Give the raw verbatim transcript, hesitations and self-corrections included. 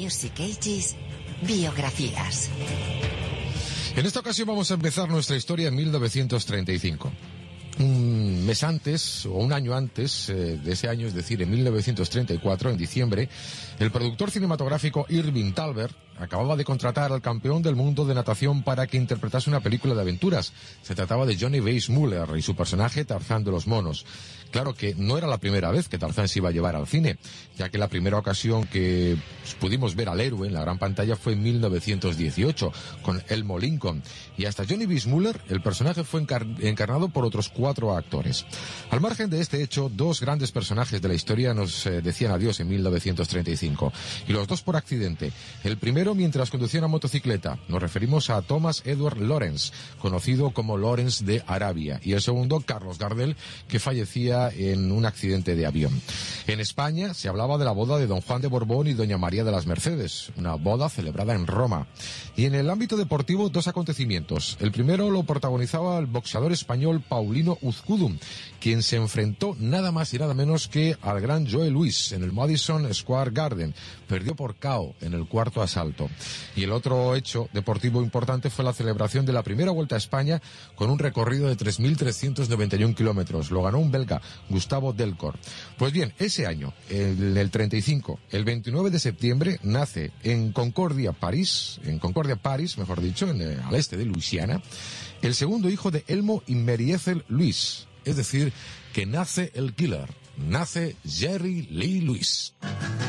Music Ages, biografías. En esta ocasión vamos a empezar nuestra historia en mil novecientos treinta y cinco. Un mes antes, o un año antes eh, de ese año, es decir, en mil novecientos treinta y cuatro, en diciembre, el productor cinematográfico Irving Thalberg acababa de contratar al campeón del mundo de natación para que interpretase una película de aventuras. Se trataba de Johnny Weissmuller y su personaje Tarzán de los monos. Claro que no era la primera vez que Tarzán se iba a llevar al cine, ya que la primera ocasión que pudimos ver al héroe en la gran pantalla fue en mil novecientos dieciocho, con Elmo Lincoln. Y hasta Johnny Weissmuller, el personaje fue encar encarnado por otros cuatro actores. Al margen de este hecho, dos grandes personajes de la historia nos eh, decían adiós en mil novecientos treinta y cinco, y los dos por accidente. El primero mientras conducía una motocicleta. Nos referimos a Thomas Edward Lawrence, conocido como Lawrence de Arabia, y el segundo, Carlos Gardel, que fallecía en un accidente de avión. En España se hablaba de la boda de don Juan de Borbón y doña María de las Mercedes, una boda celebrada en Roma. Y en el ámbito deportivo, dos acontecimientos. El primero lo protagonizaba el boxeador español Paulino Uzcudun, quien se enfrentó nada más y nada menos que al gran Joe Louis en el Madison Square Garden. Perdió por K O en el cuarto asalto. Y el otro hecho deportivo importante fue la celebración de la primera Vuelta a España con un recorrido de tres mil trescientos noventa y un kilómetros. Lo ganó un belga, Gustavo Delcor. Pues bien, ese año, en el treinta y cinco, el veintinueve de septiembre, nace en Concordia, París, en Concordia, París, mejor dicho, en el, al este de Luisiana, el segundo hijo de Elmo y Mary Ethel Louis. Es decir, que nace el killer, nace Jerry Lee Lewis.